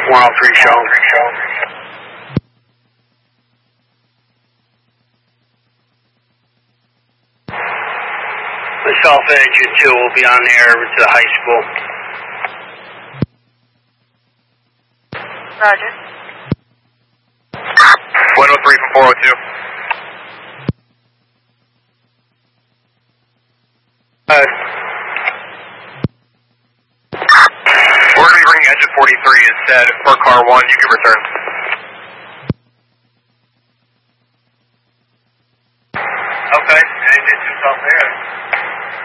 103 show. Myself and Engine 2 will be on the air to the high school. Roger. 103 from 402. We're going to be bringing engine 43 instead. For car 1, you can return. Okay.